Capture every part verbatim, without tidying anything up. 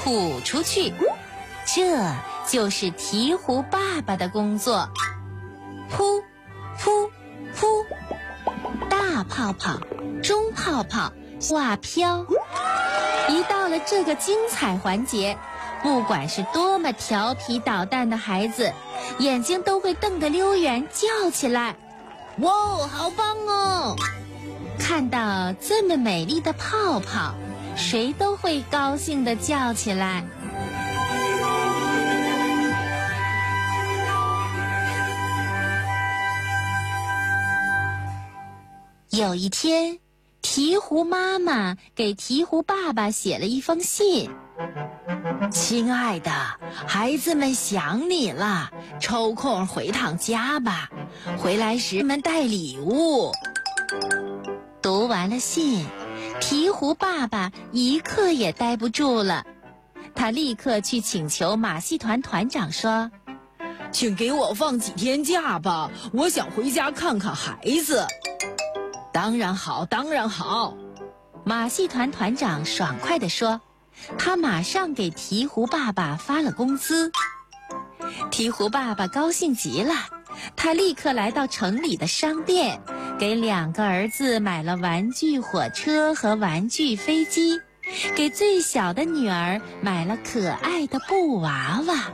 吐出去。这就是鹈鹕爸爸的工作。噗噗噗，大泡泡，中泡泡，哇飘。一到了这个精彩环节，不管是多么调皮捣蛋的孩子，眼睛都会瞪得溜圆，叫起来：哇，好棒哦！看到这么美丽的泡泡，谁都会高兴地叫起来。有一天，鹈鹕妈妈给鹈鹕爸爸写了一封信。亲爱的，孩子们想你了，抽空回趟家吧，回来时们带礼物。读完了信，鹈鹕爸爸一刻也待不住了，他立刻去请求马戏团团长说： 请给我放几天假吧，我想回家看看孩子。当然好，当然好， 马戏团团长爽快地说。他马上给鹈鹕爸爸发了工资。鹈鹕爸爸高兴极了，他立刻来到城里的商店，给两个儿子买了玩具火车和玩具飞机，给最小的女儿买了可爱的布娃娃。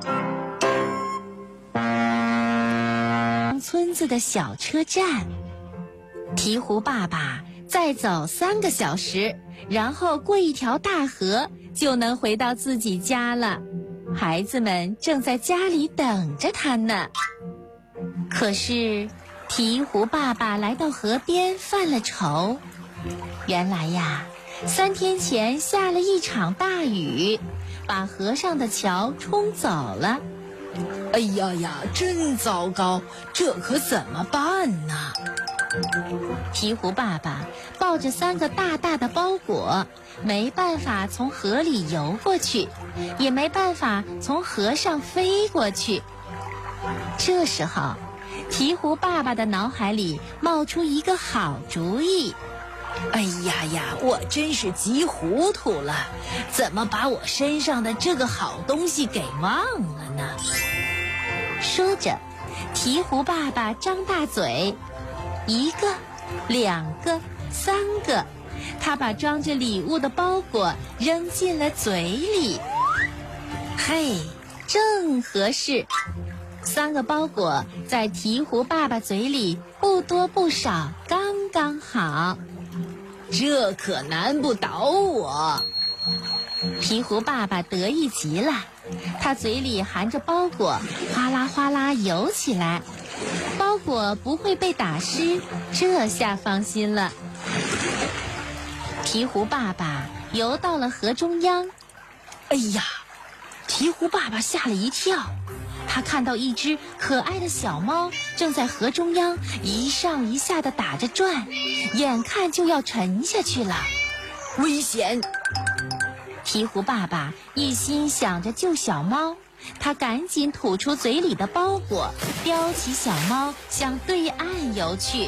村子的小车站，鹈鹕爸爸再走三个小时，然后过一条大河，就能回到自己家了。孩子们正在家里等着他呢。可是鹈鹕爸爸来到河边犯了愁。原来呀，三天前下了一场大雨，把河上的桥冲走了。 哎呀呀，真糟糕，这可怎么办呢？ 鹈鹕爸爸抱着三个大大的包裹，没办法从河里游过去，也没办法从河上飞过去。这时候，鹈鹕爸爸的脑海里冒出一个好主意。 哎呀呀，我真是急糊涂了，怎么把我身上的这个好东西给忘了呢？ 说着，鹈鹕爸爸张大嘴，一个，两个，三个，他把装着礼物的包裹扔进了嘴里。嘿，正合适。三个包裹在鹈鹕爸爸嘴里不多不少，刚刚好。 这可难不倒我。 鹈鹕爸爸得意极了，他嘴里含着包裹，哗啦哗啦游起来。包裹不会被打湿，这下放心了。鹈鹕爸爸游到了河中央。哎呀，鹈鹕爸爸吓了一跳，他看到一只可爱的小猫正在河中央一上一下地打着转，眼看就要沉下去了。 危险！ 鹈鹕爸爸一心想着救小猫，他赶紧吐出嘴里的包裹，叼起小猫向对岸游去。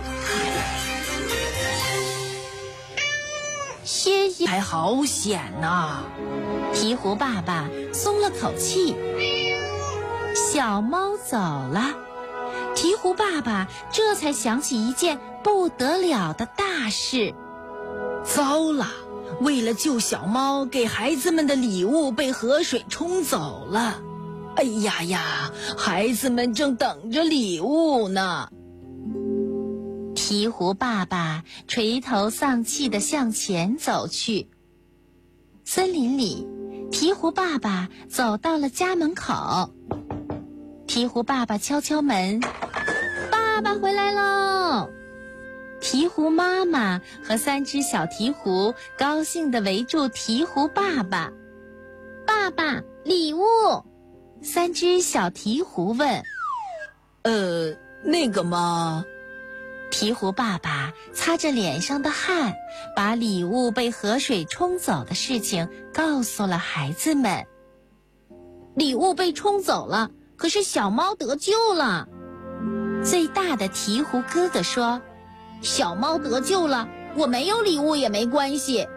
歇歇， 还好险呐！ 鹈鹕爸爸松了口气。小猫走了，鹈鹕爸爸这才想起一件不得了的大事。 糟了，为了救小猫，给孩子们的礼物被河水冲走了。哎呀呀，孩子们正等着礼物呢。 鹈鹕爸爸垂头丧气地向前走去。森林里，鹈鹕爸爸走到了家门口。鹈鹕爸爸敲敲门，爸爸回来喽！鹈鹕妈妈和三只小鹈鹕高兴地围住鹈鹕爸爸。爸爸，礼物！三只小鹈鹕问。 呃，那个嘛…… 鹈鹕爸爸擦着脸上的汗，把礼物被河水冲走的事情告诉了孩子们。礼物被冲走了，可是小猫得救了。最大的鹈鹕哥哥说：小猫得救了，我没有礼物也没关系。